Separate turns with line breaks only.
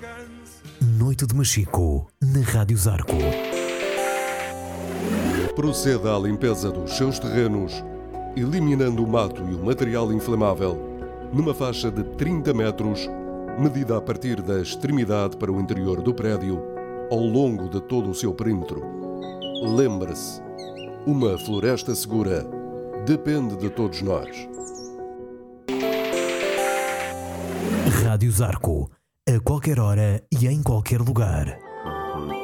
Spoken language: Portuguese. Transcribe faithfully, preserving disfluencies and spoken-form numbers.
Noite de Machico, na Rádio Zarco.
Proceda à limpeza dos seus terrenos, eliminando o mato e o material inflamável, numa faixa de trinta metros, medida a partir da extremidade para o interior do prédio, ao longo de todo o seu perímetro. Lembre-se, uma floresta segura depende de todos nós.
Rádio Zarco, a qualquer hora e em qualquer lugar.